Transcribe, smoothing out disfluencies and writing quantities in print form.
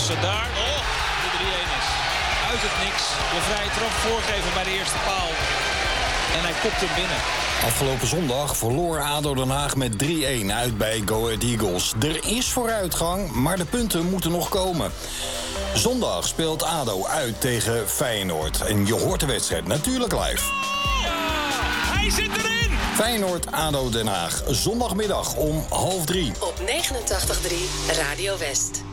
Pasen daar. Oh, de 3-1 is. Uit het niks. De vrije trap voorgeven bij de eerste paal. En hij kopt hem binnen. Afgelopen zondag verloor ADO Den Haag met 3-1 uit bij Go Ahead Eagles. Er is vooruitgang, maar de punten moeten nog komen. Zondag speelt ADO uit tegen Feyenoord. En je hoort de wedstrijd natuurlijk live. Ja, hij zit erin! Feyenoord-ADO Den Haag, zondagmiddag om 14:30. Op 89.3 Radio West.